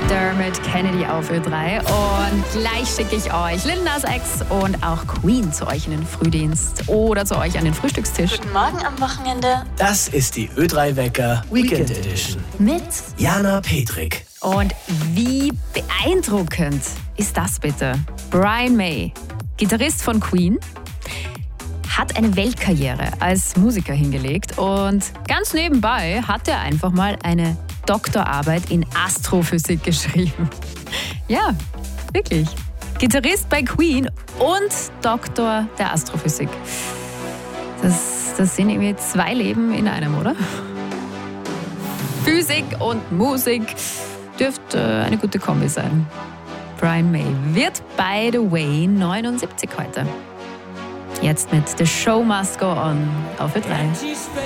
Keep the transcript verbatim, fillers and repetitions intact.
Dermot Kennedy auf Ö drei. Und gleich schicke ich euch Lil Nas X und auch Queen zu euch in den Frühdienst oder zu euch an den Frühstückstisch. Guten Morgen am Wochenende. Das ist die Ö drei Wecker Weekend Edition Mit Jana Petrik. Und wie beeindruckend ist das bitte? Brian May, Gitarrist von Queen, hat eine Weltkarriere als Musiker hingelegt und ganz nebenbei hat er einfach mal eine Doktorarbeit in Astrophysik geschrieben. Ja, wirklich. Gitarrist bei Queen und Doktor der Astrophysik. Das, das sind irgendwie zwei Leben in einem, oder? Physik und Musik dürfte eine gute Kombi sein. Brian May wird, by the way, neunundsiebzig heute. Jetzt mit The Show Must Go On auf Ö drei.